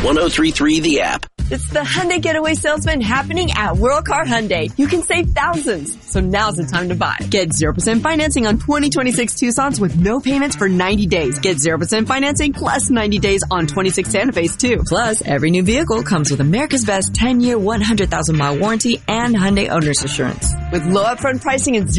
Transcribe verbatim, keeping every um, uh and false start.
one oh three three The App. It's the Hyundai Getaway Salesman happening at World Car Hyundai. You can save thousands, so now's the time to buy. Get zero percent financing on twenty twenty-six Tucson's with no payments for ninety days. Get zero percent financing plus ninety days on twenty-six Santa Fe's too. Plus, every new vehicle comes with America's Best ten-year, one hundred thousand mile warranty and Hyundai Owner's Assurance. With low upfront pricing and